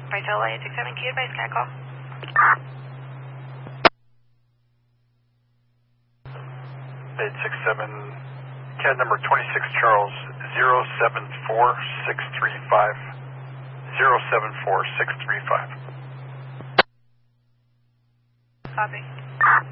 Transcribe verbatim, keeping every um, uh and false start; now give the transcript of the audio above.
Vital eight six seven, Q advice, can I call? eight six seven, C A D number twenty-six Charles, zero seven four six three five. zero seven four six three five. Copy.